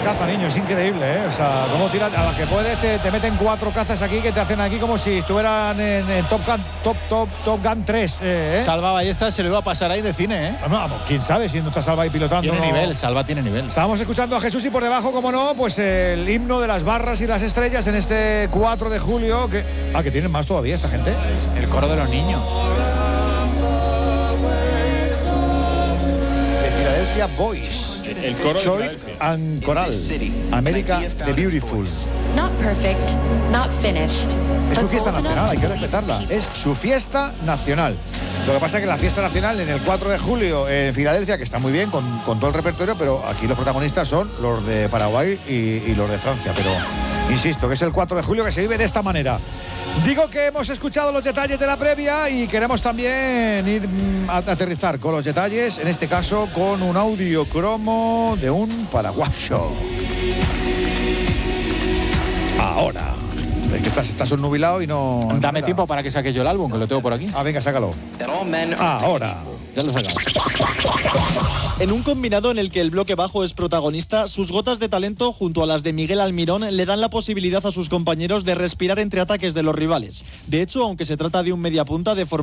caza, niño, es increíble, ¿eh? O sea, cómo tiras, a la que puedes te meten 4 cazas aquí que te hacen aquí como si estuvieran en Top Gun 3, ¿eh? Salva Ballesta se lo iba a pasar ahí de cine, ¿eh? Vamos, quién sabe si no está Salva ahí pilotando. Tiene ¿no? nivel, Salva tiene nivel. Estábamos escuchando a Jesús y por debajo, como no, pues el himno de las barras y las estrellas en este 4 de julio. Que tienen más todavía esta gente. El coro de los niños. De Philadelphia Boys. El coro Choice de and Coral. America the Beautiful. Not perfect, not finished. Es su fiesta nacional, hay que respetarla. Es su fiesta nacional. Lo que pasa es que la fiesta nacional en el 4 de julio en Filadelfia, que está muy bien con todo el repertorio, pero aquí los protagonistas son los de Paraguay y los de Francia. Pero insisto, que es el 4 de julio que se vive de esta manera. Digo que hemos escuchado los detalles de la previa y queremos también ir a aterrizar con los detalles, en este caso con un audio cromo de un paraguayo. Ahora. Es que estás nubilado y no... Dame tiempo para que saque yo el álbum, que lo tengo por aquí. Ah, venga, sácalo. Ahora. Ya lo he sacado. En un combinado en el que el bloque bajo es protagonista, sus gotas de talento junto a las de Miguel Almirón le dan la posibilidad a sus compañeros de respirar entre ataques de los rivales. De hecho, aunque se trata de un mediapunta de formación